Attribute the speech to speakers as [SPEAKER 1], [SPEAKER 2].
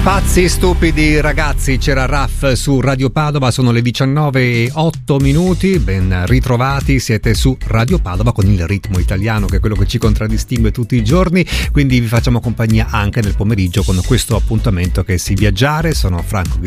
[SPEAKER 1] Pazzi stupidi ragazzi, c'era Raff su Radio Padova, sono le 19:08, ben ritrovati, siete su Radio Padova con il ritmo italiano che è quello che ci contraddistingue tutti i giorni, quindi vi facciamo compagnia anche nel pomeriggio con questo appuntamento che è Sì Viaggiare. Sono Franco